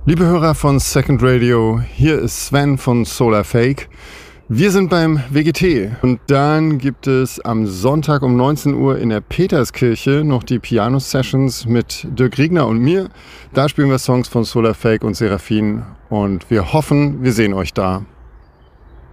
Liebe Hörer von Second Radio, hier ist Sven von Solar Fake. Wir sind beim WGT und dann gibt es am Sonntag um 19 Uhr in der Peterskirche noch die Piano-Sessions mit Dirk Riegner und mir. Da spielen wir Songs von Solar Fake und Seraphin und wir hoffen, wir sehen euch da.